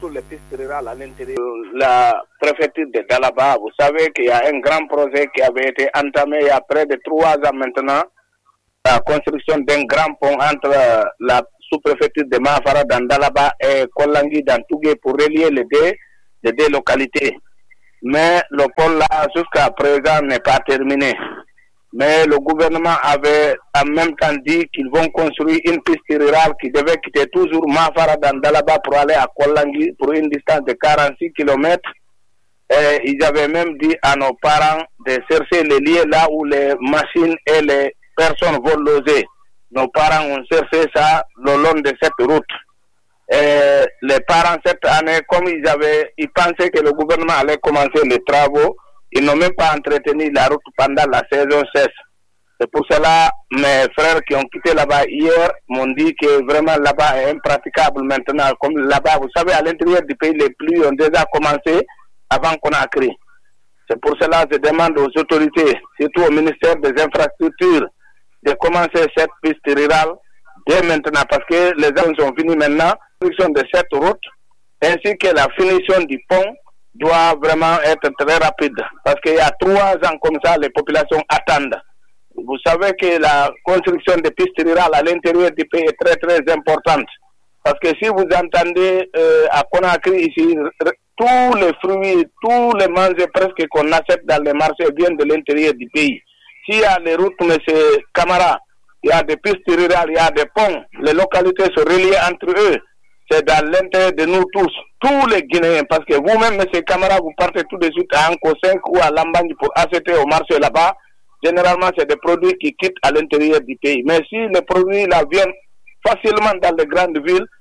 sur les pistes rurales à l'intérieur de la préfecture de Dalaba. Vous savez qu'il y a un grand projet qui avait été entamé il y a près de 3 ans maintenant, la construction d'un grand pont entre la sous-préfecture de Mahafara dans Dalaba et Kolangi dans Tougué pour relier les deux localités. Mais le pont là, jusqu'à présent, n'est pas terminé. Mais le gouvernement avait en même temps dit qu'ils vont construire une piste rurale qui devait quitter toujours Mahafara dans Dalaba pour aller à Kolangi pour une distance de 46 km. Et ils avaient même dit à nos parents de chercher les lieux là où les machines et les personnes vont loger. Nos parents ont cherché ça le long de cette route. Et les parents cette année, comme ils pensaient que le gouvernement allait commencer les travaux, ils n'ont même pas entretenu la route pendant la saison sèche. C'est pour cela, mes frères qui ont quitté là-bas hier m'ont dit que vraiment là-bas est impraticable maintenant. Comme là-bas, vous savez, à l'intérieur du pays, les pluies ont déjà commencé avant Conakry. C'est pour cela que je demande aux autorités, surtout au ministère des Infrastructures, de commencer cette piste rurale dès maintenant, parce que les gens sont finis maintenant, la finition de cette route, ainsi que la finition du pont doit vraiment être très rapide, parce qu'il y a 3 ans comme ça, les populations attendent. Vous savez que la construction de pistes rurales à l'intérieur du pays est très très importante, parce que si vous entendez à Conakry ici, tous les fruits, tous les manger presque qu'on achète dans les marchés viennent de l'intérieur du pays. S'il y a les routes, M. Camara, il y a des pistes rurales, il y a des ponts, les localités se relient entre eux. C'est dans l'intérêt de nous tous les Guinéens, parce que vous-même, M. Camara, vous partez tout de suite à Anko 5 ou à Lambagne pour acheter au marché là-bas. Généralement, c'est des produits qui quittent à l'intérieur du pays. Mais si les produits là viennent facilement dans les grandes villes,